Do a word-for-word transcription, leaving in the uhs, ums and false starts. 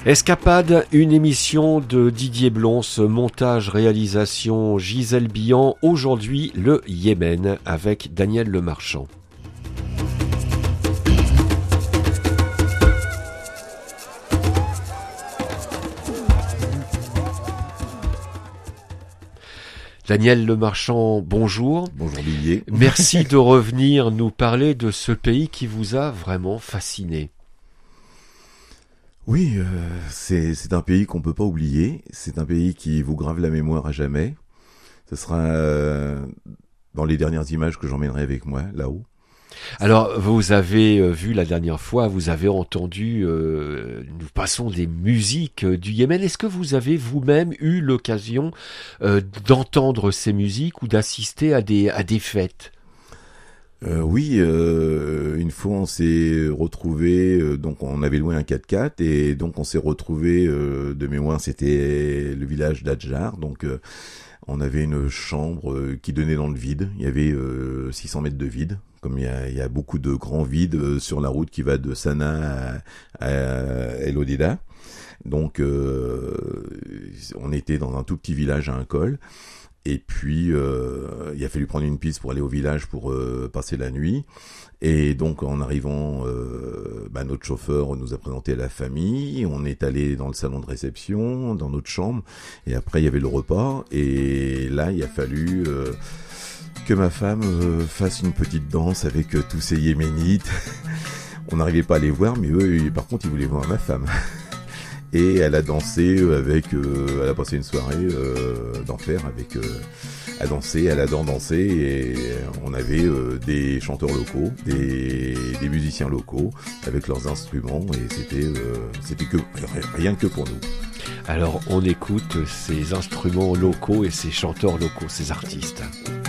Escapade, une émission de Didier Blons, montage, réalisation Gisèle Billan. Aujourd'hui, le Yémen avec Daniel Lemarchand. Daniel Lemarchand, bonjour. Bonjour Didier. Merci de revenir nous parler de ce pays qui vous a vraiment fasciné. Oui, euh, c'est, c'est un pays qu'on peut pas oublier. C'est un pays qui vous grave la mémoire à jamais. Ce sera euh, dans les dernières images que j'emmènerai avec moi, là-haut. Alors, vous avez vu la dernière fois, vous avez entendu, euh, nous passons des musiques du Yémen. Est-ce que vous avez vous-même eu l'occasion euh, d'entendre ces musiques ou d'assister à des, à des fêtes ? Euh, oui, euh, une fois on s'est retrouvé, euh, donc on avait loué un quatre-quatre et donc on s'est retrouvé euh, de mémoire, c'était le village d'Adjar, donc euh, on avait une chambre euh, qui donnait dans le vide. Il y avait euh, six cents mètres de vide, comme il y a, il y a beaucoup de grands vides euh, sur la route qui va de Sanaa à, à El Hodeidah. Donc euh, on était dans un tout petit village à un col. Et puis, euh, il a fallu prendre une piste pour aller au village pour euh, passer la nuit. Et donc, en arrivant, euh, bah, notre chauffeur nous a présenté à la famille. On est allé dans le salon de réception, dans notre chambre. Et après, il y avait le repas. Et là, il a fallu euh, que ma femme euh, fasse une petite danse avec euh, tous ces Yéménites. On n'arrivait pas à les voir, mais eux, par contre, ils voulaient voir ma femme. Et elle a dansé avec, euh, elle a passé une soirée euh, d'enfer avec, euh, à danser, elle adore danser et on avait euh, des chanteurs locaux, des, des musiciens locaux avec leurs instruments et c'était, euh, c'était que rien que pour nous. Alors on écoute ces instruments locaux et ces chanteurs locaux, ces artistes.